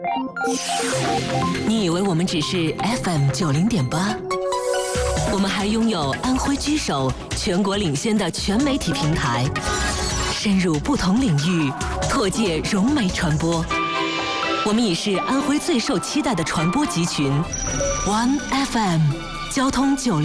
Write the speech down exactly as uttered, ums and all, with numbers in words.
你以为我们只是 F M 九零点八？我们还拥有安徽居首、全国领先的全媒体平台，深入不同领域，拓界融媒传播。我们已是安徽最受期待的传播集群 ，One F M， 交通九。